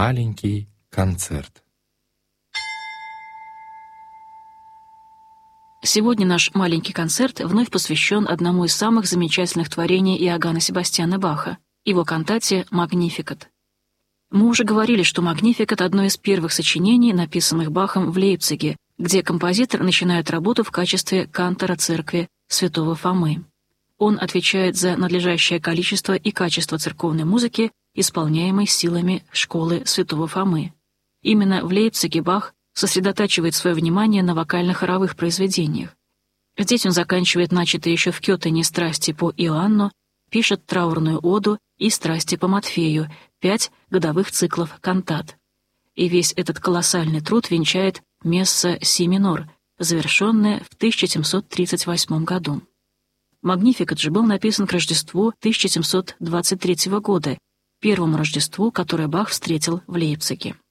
маленький концерт. Сегодня наш маленький концерт вновь посвящен одному из самых замечательных творений Иоганна Себастьяна Баха, его кантате «Магнификат». Мы уже говорили, что «Магнификат» — одно из первых сочинений, написанных Бахом в Лейпциге, где композитор начинает работу в качестве кантора церкви святого Фомы. Он отвечает за надлежащее количество и качество церковной музыки, исполняемой силами школы святого Фомы. Именно в Лейпциге Бах сосредотачивает свое внимание на вокально-хоровых произведениях. Здесь он заканчивает начатые еще в Кётене страсти по Иоанну, пишет траурную оду и страсти по Матфею, 5 годовых циклов кантат. И весь этот колоссальный труд венчает месса си минор, завершенная в 1738 году. «Магнификат» же был написан к Рождеству 1723 года, первому Рождеству, которое Бах встретил в Лейпциге.